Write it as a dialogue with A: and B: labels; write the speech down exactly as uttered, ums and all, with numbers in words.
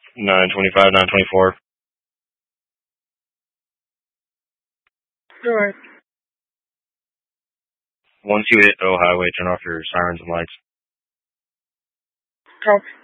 A: nine twenty-five, nine twenty-four.
B: Alright.
A: Once you hit O Highway, turn off your sirens and lights.
B: Copy.